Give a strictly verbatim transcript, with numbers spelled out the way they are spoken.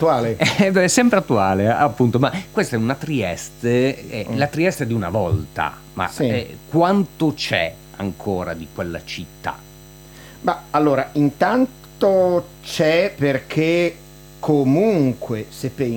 attuale. È, è sempre attuale, appunto, ma questa è una Trieste, è mm. la Trieste di una volta, ma sì. eh, quanto c'è ancora di quella città? Ma allora, intanto c'è perché comunque se pensi